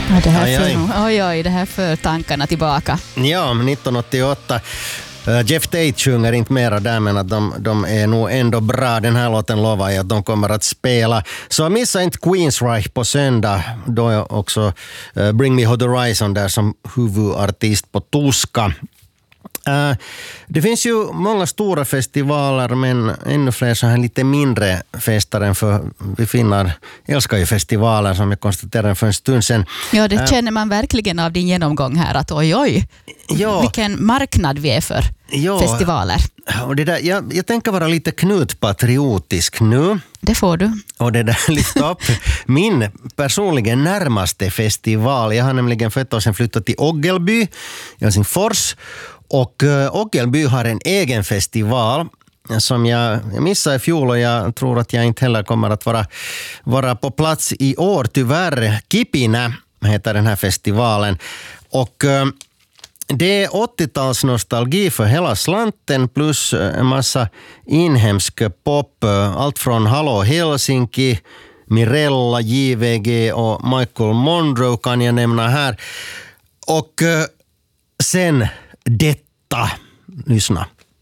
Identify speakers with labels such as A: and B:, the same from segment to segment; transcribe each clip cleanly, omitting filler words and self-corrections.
A: Ja, det här det här för tankarna tillbaka.
B: Ja, 1988. Jeff Tate sjunger inte mera där, men att de är nog ändå bra. Den här låten lovar jag att de kommer att spela. Så missa inte Queensryche på söndag. Då är också Bring Me Horizon där som huvudartist på tyska. Det finns ju många stora festivaler, men ännu fler så här lite mindre fester, för vi finnar älskar ju festivaler, som jag konstaterade för en stund sedan.
A: Ja, det känner man verkligen av din genomgång här, att oj, vilken marknad vi är för festivaler.
B: Och det där, jag tänker vara lite knutpatriotisk nu.
A: Det får du.
B: Och det där lyfta upp min personligen närmaste festival. Jag har nämligen för ett år sedan flyttat till Oggelby i Helsingfors. Och Oggelby har en egen festival som jag missade i fjol, och jag tror att jag inte heller kommer att vara på plats i år, tyvärr. Kipinä heter den här festivalen. Och det är 80-tals nostalgi för hela slanten, plus en massa inhemsk pop. Allt från Hallå Helsinki, Mirella, JVG och Michael Monroe kan jag nämna här. Och sen detta. Lyssna.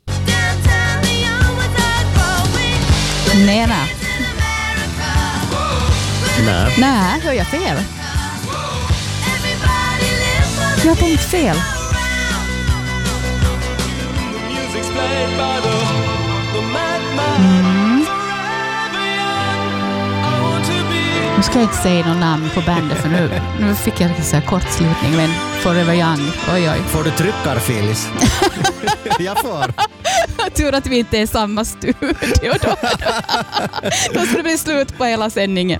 A: Nej. Nej, hör jag fel? Jag har tänkt fel. Nu ska jag inte säga någon namn på bandet, för nu fick jag så här kortslutning, men Forever Young, oj.
B: Får du tryckar, Phyllis? Jag får.
A: Tur att vi inte är i samma studio då. Då skulle det bli slut på hela sändningen.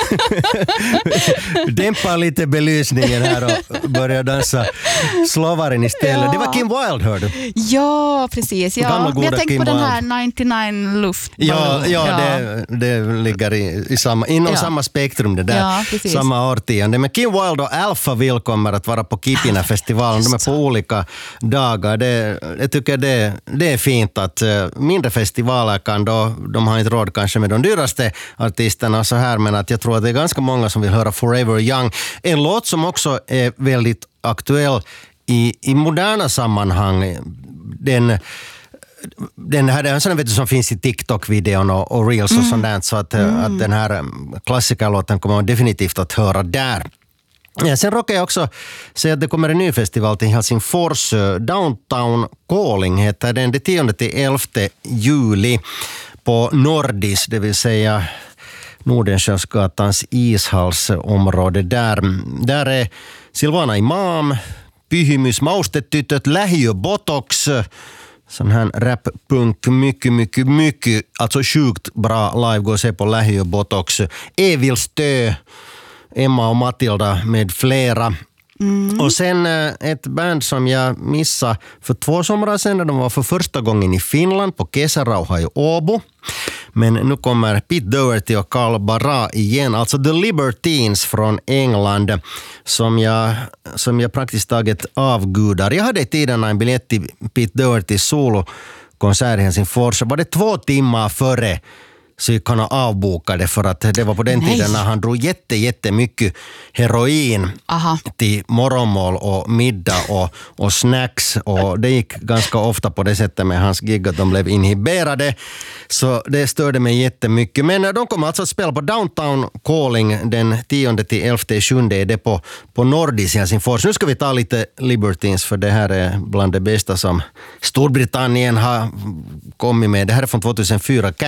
B: Dämpa lite belysningen här och börja dansa Slovaren istället. Ja. Det var Kim Wilde, hörde du?
A: Ja, precis. Ja. Men jag tänkte på den här 99 luft.
B: Ja. Det ligger inom samma spektrum det där. Ja, samma årtionde. Men Kim Wilde och Alphaville kommer att vara på Kipinä-festivalen. De är på olika dagar. Jag tycker det är fint att mindre festivaler kan då, de har inte råd kanske med de dyraste artisterna och så här, men att jag tror att det är ganska många som vill höra Forever Young. En låt som också är väldigt aktuell i moderna sammanhang. Den här är en sån, vet du, som finns i TikTok-videon och Reels och sånt där, så att den här klassikerlåten kommer man definitivt att höra där. Ja, sen råkar jag också säga att det kommer en ny festival till Helsingfors. Downtown Calling heter den. Det 10-11 juli på Nordis, det vill säga Nordenskiöldsgatans ishallsområde. Där är Silvana Imam, Pyhimys, Maustetytöt, Lähiö Botox, sån här rap-punk, mycket, alltså sjukt bra live, gå och se på Lähiö Botox. Evil Stö, Emma och Matilda med flera. Och sen ett band som jag missade för 2 somrar sedan. De var för första gången i Finland på Kesärauha i Åbo. Men nu kommer Pete Doherty och Carl Barra igen. Alltså The Libertines från England som jag praktiskt taget avgudar. Jag hade i tiden en biljett till Pete Dohertys solokonsert i Helsingfors. Var det 2 timmar före så gick han avbokade, för att det var på den tiden när han drog jättemycket heroin till morgonmål och middag och snacks, och det gick ganska ofta på det sättet med hans gig att de blev inhiberade, så det störde mig jättemycket. Men de kommer alltså att spela på Downtown Calling den 10-11 juli, det på Nordis i Helsingfors. Nu ska vi ta lite Libertines, för det här är bland det bästa som Storbritannien har kommit med. Det här är från 2004.